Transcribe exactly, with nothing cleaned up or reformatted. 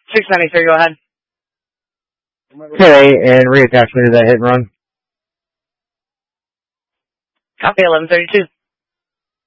six ninety-three, go ahead. Okay, and reattachment to that hit and run. Copy, eleven thirty-two.